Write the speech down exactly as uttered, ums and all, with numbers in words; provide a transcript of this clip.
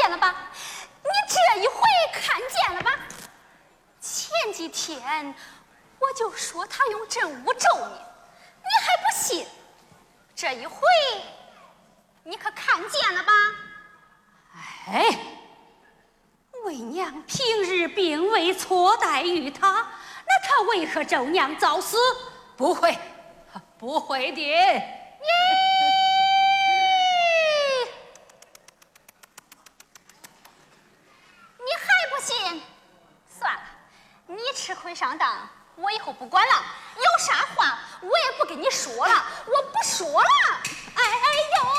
见了吧？你这一回看见了吧？前几天我就说他用镇武咒你，你还不信。这一回你可看见了吧？ 哎，为娘平日并未错待于他，那他为何咒娘早死？不会，不会的。 耶！你还不信？算了，你吃亏上当，我以后不管了。有啥话我也不跟你说了，我不说了。哎呦！